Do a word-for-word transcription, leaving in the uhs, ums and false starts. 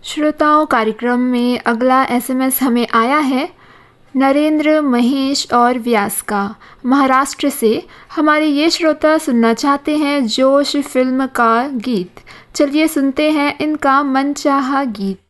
श्रोताओं, कार्यक्रम में अगला एसएमएस हमें आया है नरेंद्र, महेश और व्यास का, महाराष्ट्र से। हमारे ये श्रोता सुनना चाहते हैं जोश फिल्म का गीत। चलिए सुनते हैं इनका मनचाहा गीत।